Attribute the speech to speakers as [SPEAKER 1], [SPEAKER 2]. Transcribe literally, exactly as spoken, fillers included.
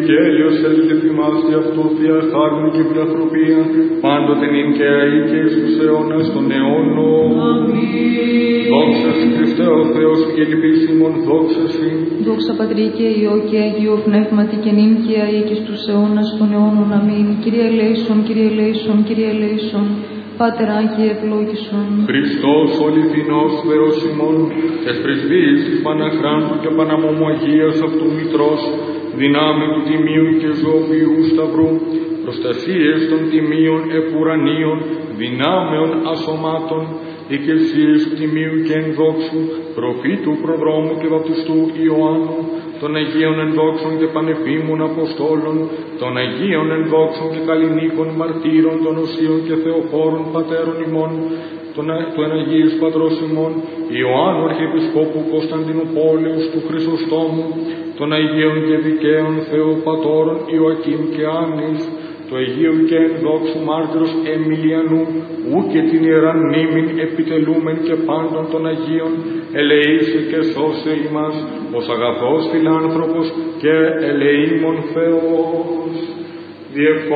[SPEAKER 1] και έλεος έλειτε θυμάστε αυτό, Θεία χάριν και φιλανθρωπία, πάντοτε νυν και αεί και εις τους αιώνας των αιώνων.
[SPEAKER 2] Αμήν.
[SPEAKER 1] Δόξα Συ Χριστέ ο Θεός και λυπήσιμον, δόξα Συ.
[SPEAKER 2] Δόξα Πατρί και Υιό και Αγίο Πνεύματι και νυν και αεί και στους αιώνας των αιώνων. Αμήν. Κύριε ελέησον, Κύριε ελέησον, Κύριε ελέησον. Πάτερ Άγιε ευλόγησον.
[SPEAKER 1] Χριστός ο αληθινός Θεός ημών, τες πρεσβείες της Παναχράντου και Παναμόμου Αγίας αυτού Μητρός, δυνάμει του Τιμίου και Ζωοποιού Σταυρού, προστασίες των Τιμίων επουρανίων, δυνάμεων ασωμάτων, οικεσίες του Τιμίου και ενδόξου, προφήτου προδρόμου και βαπτιστού Ιωάννου, των Αγίων ενδόξων και πανεπίμων Αποστόλων, των Αγίων ενδόξων και καλλινίκων μαρτύρων, των Οσίων και Θεοχώρων πατέρων ημών, του Εναγίους Πατρός ημών, Ιωάννου Αρχιεπισκόπου Κωνσταντινούπολεως του Χρυσοστόμου, των Αγίων και Δικαίων Θεοπατώρων Ιωακήμ και Άννης, του Αγίου και ενδόξου μάρτυρος Εμιλιανού, ου και την ιεράν μνήμην επιτελούμεν και πάντων των Αγίων, ελεήσε και σώσε ημάς, ως αγαθός φιλάνθρωπος και ελεήμων Θεός.